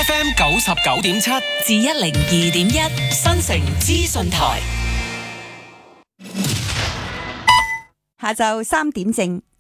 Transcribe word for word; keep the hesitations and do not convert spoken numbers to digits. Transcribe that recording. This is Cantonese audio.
F M 九十九點七至一零二點一新城資訊台。 下晝三點正，